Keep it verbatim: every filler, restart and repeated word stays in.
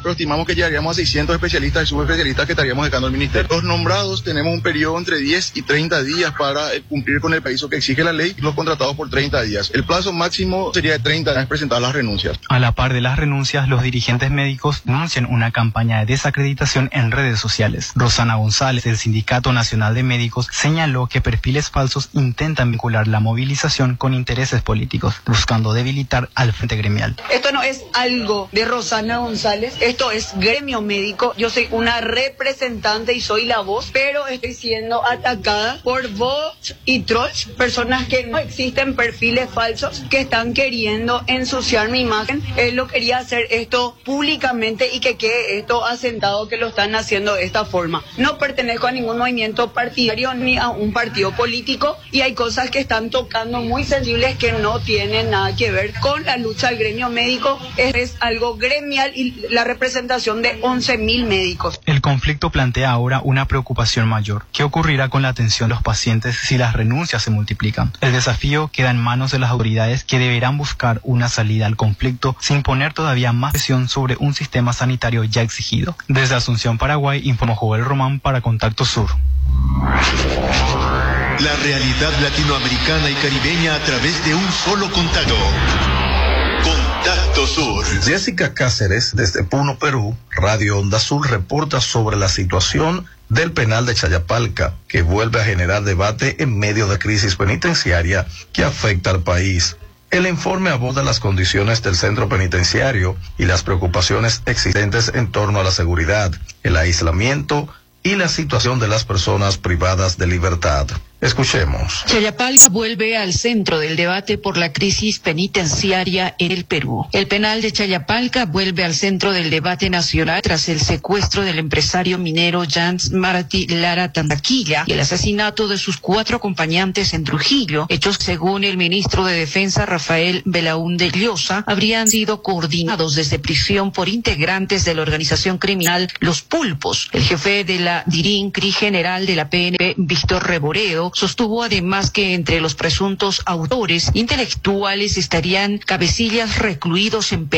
pero estimamos que llegaríamos a seiscientos especialistas y subespecialistas que estaríamos dejando al ministerio. Los nombrados tenemos un periodo entre diez y treinta días para eh, cumplir con el permiso que exige la ley, y los contratados por treinta días. El plazo máximo sería de treinta días presentar las renuncias. A la par de las renuncias, los dirigentes médicos denuncian una campaña de desacreditación en redes sociales. Rosana González, del Sindicato Nacional de Médicos, señaló que perfiles falsos intentan vincular la movilización con intereses políticos, buscando debilitar al frente gremial. Esto no es algo de Rosana González, esto es gremio médico. Yo soy una representante y soy la voz, pero estoy siendo atacada por bots y trolls, personas que no existen, perfiles falsos que están queriendo ensuciar mi imagen. Él lo quería hacer esto públicamente y que quede esto asentado que lo están haciendo de esta forma. No pertenezco a ningún movimiento partidario ni a un partido político, y hay cosas que están tocando muy sensibles que no tienen nada que ver con la lucha del gremio médico. Es, es algo gremial y la representación de once mil médicos. El conflicto plantea ahora una preocupación mayor. ¿Qué ocurrirá con la atención de los pacientes si las renuncias se multiplican? El desafío queda en manos de las autoridades, que deberán buscar una salida al conflicto sin poner todavía más presión sobre un sistema sanitario ya exigido. Desde Asunción, Paraguay, informó Joel Román para Contacto Sur. La realidad latinoamericana y caribeña a través de un solo contacto. Contacto Sur. Jessica Cáceres, desde Puno, Perú, Radio Onda Sur, reporta sobre la situación del penal de Chayapalca, que vuelve a generar debate en medio de crisis penitenciaria que afecta al país. El informe aborda las condiciones del centro penitenciario y las preocupaciones existentes en torno a la seguridad, el aislamiento y la situación de las personas privadas de libertad. Escuchemos. Chayapalca vuelve al centro del debate por la crisis penitenciaria en el Perú. El penal de Chayapalca vuelve al centro del debate nacional tras el secuestro del empresario minero Jans Martí Lara Tandaquilla y el asesinato de sus cuatro acompañantes en Trujillo, hechos según el ministro de Defensa Rafael Belaúnde Llosa habrían sido coordinados desde prisión por integrantes de la organización criminal Los Pulpos. El jefe de la DIRIN C R I general de la P N P, Víctor Reboredo, sostuvo además que entre los presuntos autores intelectuales estarían cabecillas recluidos en